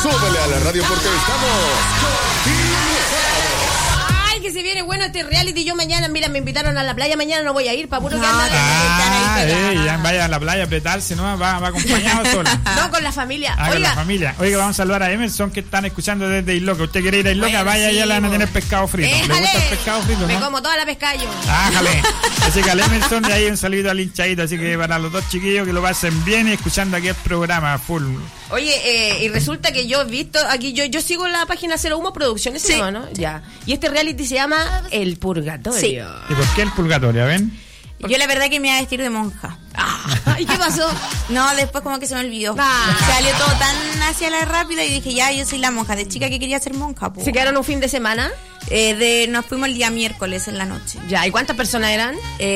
súbele a la radio porque estamos... Ay, que se viene bueno este reality. Yo mañana, mira, me invitaron a la playa. Mañana no voy a ir, para puro que andar. Ya vaya a la playa a apretarse, ¿no? Va acompañado sola. No, con la familia. Con la familia. Oiga, vamos a saludar a Emerson, que están escuchando desde Isloca. ¿Usted quiere ir a Isloca? Vaya, ya le van a tener pescado frito. ¿Le gusta el pescado frito, no? Me como toda la pescallo. Ájale. Así que al Emerson, de ahí un saludo al hinchadito. Así que para los dos chiquillos que lo pasen bien y escuchando aquí el programa full. Oye, y resulta que yo he visto aquí, yo sigo la página Cero Humo Producciones, sí, ¿no? Ya. Y este reality se llama El Purgatorio. Sí. ¿Y por qué El Purgatorio? ¿Ven? Yo la verdad que me iba a vestir de monja. ¿Y qué pasó? No, después como que se me olvidó. Salió todo tan hacia la rápida y dije, ya, yo soy la monja. De chica que quería ser monja. ¿Se quedaron un fin de semana? Nos fuimos el día miércoles en la noche. Ya, ¿y cuántas personas eran?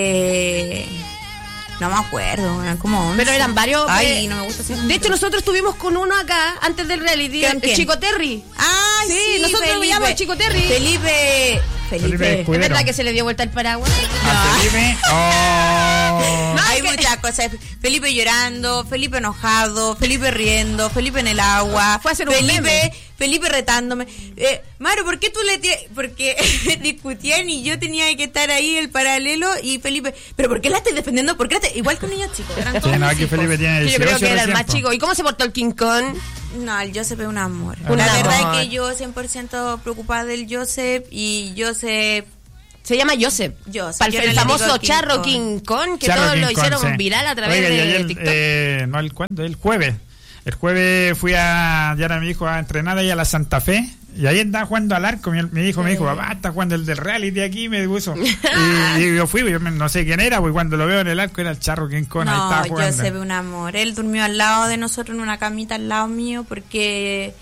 No me acuerdo, eran como 11. Pero eran varios. Ay, no me gusta ese De hecho, nosotros estuvimos con uno acá, antes del reality, el Chico Terry. Ah, sí, nosotros lo llamamos el Chico Terry. Felipe. ¿Es verdad que se le dio vuelta el paraguas? ¿A Felipe? Oh. No, hay muchas cosas. Felipe llorando, Felipe enojado, Felipe riendo, Felipe en el agua. Fue a hacer un meme. Felipe retándome. Maru, ¿por qué tú porque discutían y yo tenía que estar ahí el paralelo y Felipe, ¿pero por qué la estoy defendiendo? ¿Por qué igual que un niño chico? Eran todos aquí Felipe tiene 18. Yo creo que era el más chico. ¿Y cómo se portó el King Kong? No, el Joseph es un amor. La verdad es que yo 100% preocupada del Joseph y Joseph... Se llama Joseph. Para el famoso Charro King Kong, que todos lo hicieron viral a través de TikTok. El jueves. El jueves fui a llevar a mi hijo a entrenar ahí a la Santa Fe. Y ahí andaba jugando al arco. Mi hijo me dijo, papá, está jugando el del reality aquí, me puso. Y yo fui, yo no sé quién era, porque cuando lo veo en el arco era el Charro King Kong. No, ahí estaba jugando. Joseph, un amor. Él durmió al lado de nosotros en una camita al lado mío porque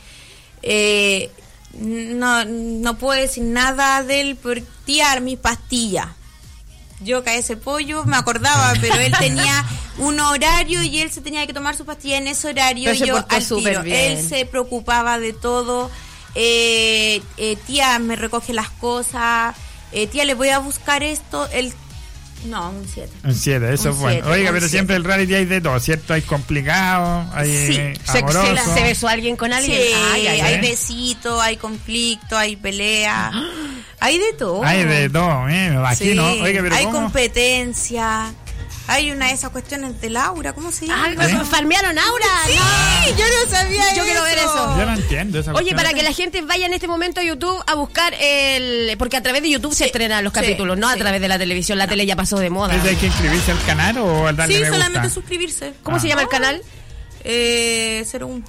no puedo decir nada de él por tirar mis pastillas. Yo caí ese pollo, me acordaba, pero él tenía un horario y él se tenía que tomar su pastilla en ese horario. Pero yo al tiro. Él se preocupaba de todo. Tía, me recoge las cosas. Tía, le voy a buscar esto. No, un 7. Un 7, eso es bueno. Oiga, pero siempre el reality hay de todo, ¿cierto? Hay complicado, hay amoroso. ¿Se besó alguien con alguien? Sí, hay besitos, hay conflicto, hay pelea. Hay de todo. Hay de todo, me imagino. Sí. Oiga, pero hay ¿cómo? Competencia. Hay una de esas cuestiones de Laura, ¿cómo se llama? ¿Farmearon Aura? Sí, no. Yo no sabía Yo quiero ver eso. Yo no entiendo esa cuestión. Oye, para que la gente vaya en este momento a YouTube a buscar porque a través de YouTube se estrenan los capítulos, no a través de la televisión. La tele ya pasó de moda. ¿Hay que inscribirse al canal o al darle me gusta? Sí, solamente suscribirse. ¿Cómo se llama el canal? 01.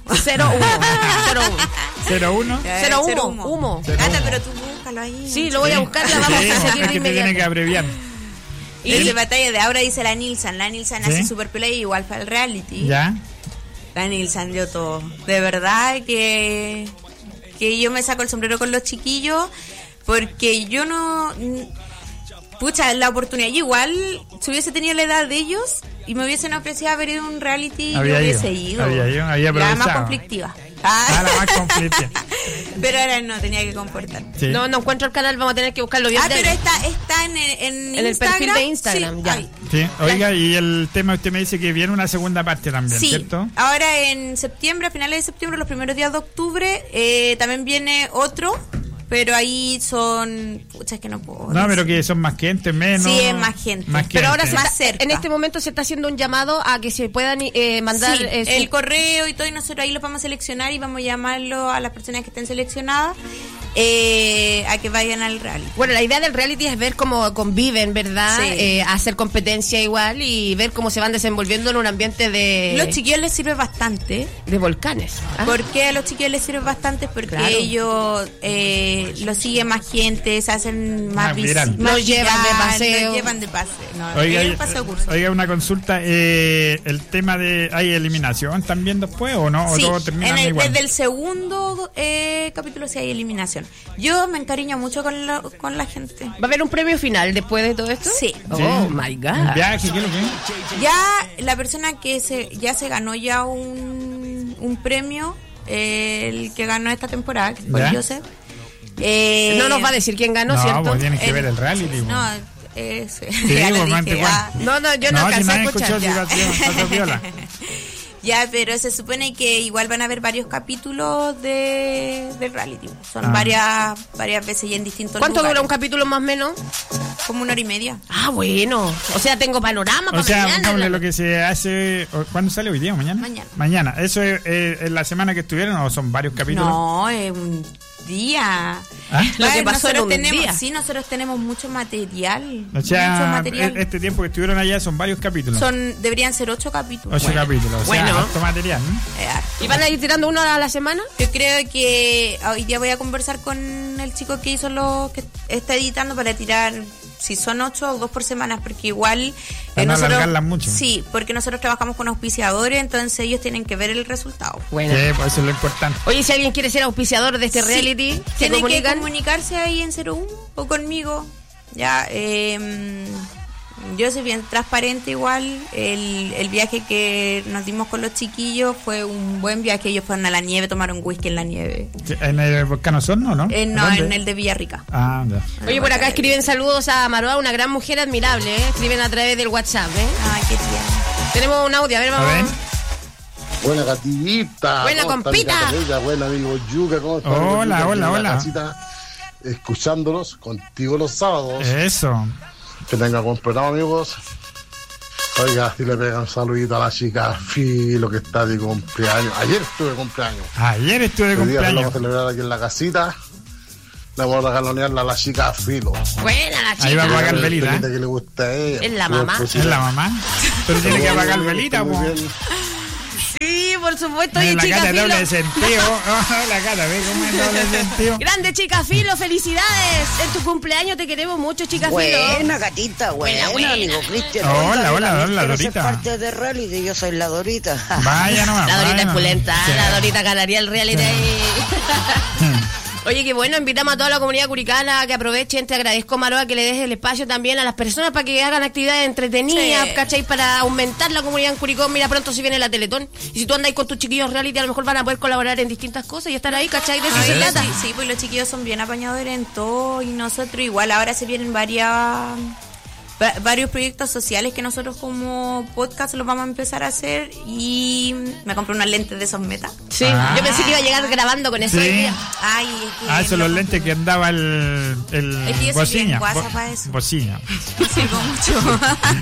01. Humo. Gata, pero tú búscalo ahí. Sí, lo voy a buscar, la vamos a seguir de inmediato. Tiene que abreviar. Y de batalla de Aura dice la Nilsson. La Nilsson hace super pelea y igual para el reality. ¿Ya? La Nilsson dio todo. De verdad que yo me saco el sombrero con los chiquillos porque yo no... Pucha, la oportunidad. Yo igual, si hubiese tenido la edad de ellos y me hubiesen ofrecido a ver un reality, yo hubiese ido. Había más conflictiva. La más conflictiva. Pero ahora no, tenía que comportar. Sí. No encuentro el canal, vamos a tener que buscarlo bien. Pero está en el perfil de Instagram, sí, ya. Sí, oiga, y el tema, usted me dice que viene una segunda parte también, sí, ¿cierto? Ahora en septiembre, a finales de septiembre, los primeros días de octubre, también viene otro. Pero ahí son... Pucha, es que no puedo decir. Pero que son más gente, menos... Sí, es más gente. Pero ahora más cerca. En este momento se está haciendo un llamado a que se puedan mandar... el correo y todo, y nosotros ahí lo vamos a seleccionar y vamos a llamarlo a las personas que estén seleccionadas a que vayan al reality. Bueno, la idea del reality es ver cómo conviven, ¿verdad? Sí. Hacer competencia igual y ver cómo se van desenvolviendo en un ambiente de... Los chiquillos les sirve bastante. De volcanes. ¿Por qué a los chiquillos les sirve bastante? Porque ellos... lo sigue más gente, se hacen más visibles. Los llevan de paseo. No, oiga, una consulta. El tema de... ¿Hay eliminación también después o no? ¿O todo termina igual? Desde el segundo capítulo sí hay eliminación. Yo me encariño mucho con la gente. ¿Va a haber un premio final después de todo esto? Sí. Oh, my God. ¿Un viaje? ¿Qué es lo que? Ya la persona que se ganó ya un premio, el que ganó esta temporada, que fue Joseph. No nos va a decir quién ganó, ¿cierto? Pues tienes que ver el reality. No, yo no alcancé a escuchar. Ya, pero se supone que igual van a haber varios capítulos del reality. Son varias veces y en distintos ¿Cuánto lugares. dura un capítulo más o menos? Como 1h30. Ah, bueno. O sea, tengo panorama para O sea, mañana. pongámosle lo que se hace. ¿Cuándo sale hoy día? ¿Mañana? Mañana. ¿Eso es la semana que estuvieron o son varios capítulos? No, es un día. ¿Ah? Lo que pasó en un día. Sí, nosotros tenemos mucho material. O sea, mucho material. este tiempo que estuvieron allá son varios capítulos. Deberían ser 8 capítulos. 8 capítulos. O sea, harto material, ¿no? ¿Y van a ir tirando uno a la semana? Yo creo que hoy día voy a conversar con el chico que hizo que está editando para tirar, si son 8 o 2 por semana, porque igual para no alargarlas mucho. Sí, porque nosotros trabajamos con auspiciadores, entonces ellos tienen que ver el resultado. Bueno. Sí, pues eso es lo importante. Oye, si alguien quiere ser auspiciador de este reality, ¿se tienen comunican? que comunicarse ahí en 01 o conmigo. Ya, yo soy bien transparente igual. El viaje que nos dimos con los chiquillos fue un buen viaje. Ellos fueron a la nieve, tomaron whisky en la nieve. ¿En el Volcán Osorno, no? No, en el de Villarrica. Ah, ya. Oye, por acá escriben saludos a Maroa, una gran mujer admirable, ¿eh? Escriben a través del WhatsApp, ¿eh? Ay, qué tierno. Tenemos un audio, a ver, vamos. A ver. Buena gatillita. Buena compita. Buena amigo Yuca. ¿Cómo estás? Hola, Yuca, hola, en la hola. casita, escuchándolos contigo los sábados. Eso. Que tenga buen programa, amigos. Oiga, si le pegan un saludito a la chica Filo que está de cumpleaños. Ayer estuve de cumpleaños. Ayer estuve de Hoy día lo cumpleaños. vamos a celebrar aquí en la casita. Le vamos a regalonearla a la chica Filo. Buena la chica. Ahí va a apagar El velita. pelito que le gusta a ella. Es la mamá. Pues, Es la mamá. Pero tiene que apagar velita, muy po. bien. Sí, por supuesto. En Oye, la chica cara de Filo. doble sentido. Oh, la cara, ¿ves cómo es doble sentido? Grande chica Filo, felicidades. En tu cumpleaños te queremos mucho, chica Filo. Buena gatita, buena, amigo Cristian. Hola, ¿quiere Dorita. ser parte de reality? Yo soy la Dorita. Vaya nomás. La Dorita vaya es nomás. pulenta, Sí. la Dorita ganaría el reality ahí. Oye, qué bueno, invitamos a toda la comunidad curicana a que aprovechen. Te agradezco, Maroa, que le des el espacio también a las personas para que hagan actividades entretenidas, Sí. ¿cachai? Para aumentar la comunidad en Curicó. Mira, pronto si viene la Teletón. Y si tú andáis con tus chiquillos reality, a lo mejor van a poder colaborar en distintas cosas y estar ahí, ¿cachai? De eso se trata. Sí, pues los chiquillos son bien apañadores en todo y nosotros igual ahora se vienen varios proyectos sociales que nosotros como podcast los vamos a empezar a hacer y me compré unas lentes de esos Meta. Sí, Ah. yo pensé que iba a llegar grabando con eso Sí. hoy día. Ay, es que Ah, esos no- los lentes que andaba el Es que yo soy bocina. bien guasa para eso. Bocina. no sirvo mucho.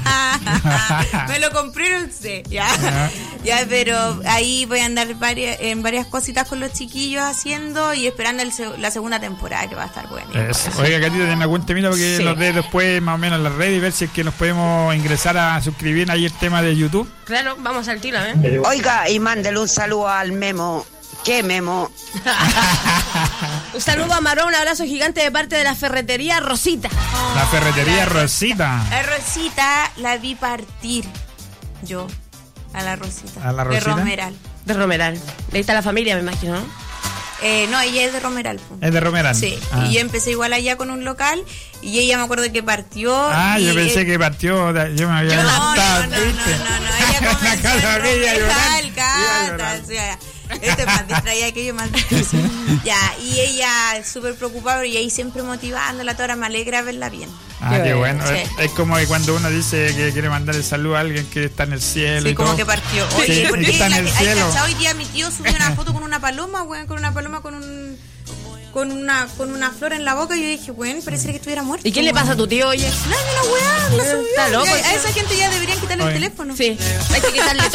Me lo compré, no sé, ya. Ya, pero ahí voy a andar en varias cositas con los chiquillos haciendo y esperando la segunda temporada que va a estar buena. Eso. Oiga, Catita, ¿tiene algún temita para que Sí. nos dé después más o menos en las redes y ver si es que nos podemos ingresar a suscribir ahí el tema de YouTube? Claro, vamos al tiro, ¿eh? Oiga, y mándele un saludo al Memo. ¿Qué Memo? Un saludo a Maroa, un abrazo gigante de parte de la ferretería Rosita. La ferretería Rosita. La Rosita la vi partir yo a la Rosita. ¿A la De Rosita? Romeral. De Romeral. De ahí está la familia, me imagino, ¿no? No, ella es de Romeral. Po. Es de Romeral. Sí, Ah. y yo empecé igual allá con un local y ella me acuerdo que partió. Ah, y yo pensé que partió. Yo me había No, adelantado, no, ¿viste? ella comenzó La cara en de ella Romeral, llorando. cata, o sea, este es más distraída que yo, más difícil. Ya, y ella súper preocupada y ahí siempre motivándola, toda me alegra verla bien. Ah, qué bueno. Sí. Es como que cuando uno dice que quiere mandar el saludo a alguien que está en el cielo Sí, y como todo. que partió. Sí, Oye, y ¿por que qué está en el ay, cielo. cachao, hoy día mi tío subió una foto con una paloma, weón, con una flor en la boca y yo dije, weón, parece que estuviera muerto. ¿Y qué le pasa a tu tío, oye? No, weón, lo subió. Está loco. A esa gente ya deberían quitarle Oye. el teléfono. Sí, hay que quitarle